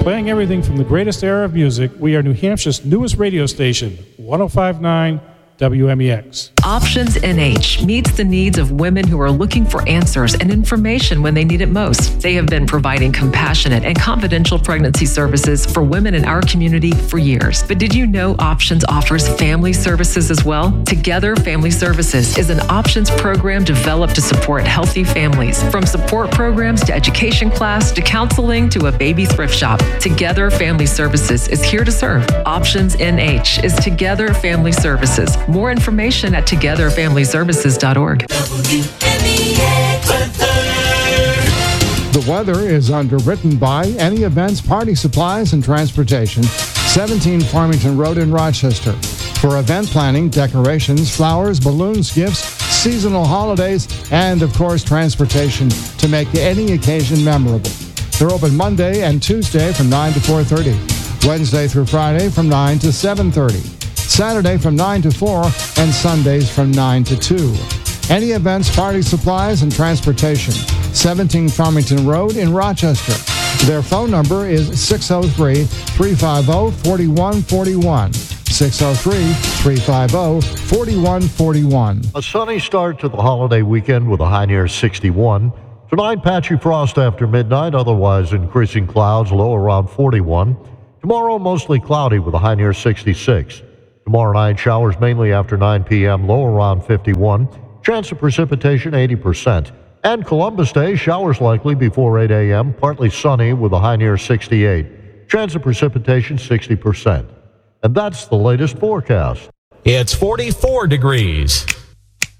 Playing everything from the greatest era of music, we are New Hampshire's newest radio station, 105.9 WMEX. Options NH meets the needs of women who are looking for answers and information when they need it most. They have been providing compassionate and confidential pregnancy services for women in our community for years. But did you know Options offers family services as well? Together Family Services is an options program developed to support healthy families. From support programs to education class to counseling to a baby thrift shop, Together Family Services is here to serve. Options NH is Together Family Services. More information at togetherfamilyservices.org. The weather is underwritten by Any Events, Party Supplies, and Transportation, 17 Farmington Road in Rochester. For event planning, decorations, flowers, balloons, gifts, seasonal holidays, and, of course, transportation to make any occasion memorable. They're open Monday and Tuesday from 9 to 4:30, Wednesday through Friday from 9 to 7:30. Saturday from 9 to 4, and Sundays from 9 to 2. Any Events, Party Supplies, and Transportation, 17 Farmington Road in Rochester. Their phone number is 603-350-4141. 603-350-4141. A sunny start to the holiday weekend with a high near 61. Tonight, patchy frost after midnight, otherwise increasing clouds, low around 41. Tomorrow, mostly cloudy with a high near 66. Tomorrow night, showers mainly after 9 p.m., low around 51. Chance of precipitation, 80%. And Columbus Day, showers likely before 8 a.m., partly sunny with a high near 68. Chance of precipitation, 60%. And that's the latest forecast. It's 44 degrees.